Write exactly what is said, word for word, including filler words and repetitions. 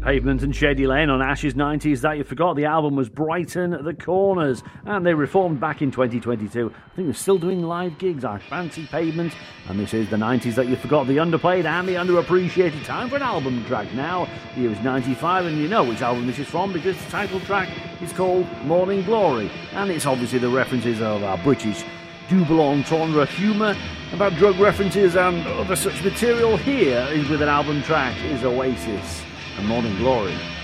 Pavement and Shady Lane on Ash's nineties That You Forgot. The album was Brighten the Corners, and they reformed back in twenty twenty-two. I think they're still doing live gigs. I fancy Pavement, and this is the nineties That You Forgot, the underplayed and the underappreciated. Time for an album track now. The year is ninety-five, and you know which album this is from because the title track is called Morning Glory, and it's obviously the references of our British double entendre humour about drug references and other such material. Here is with an album track is Oasis and Morning Glory.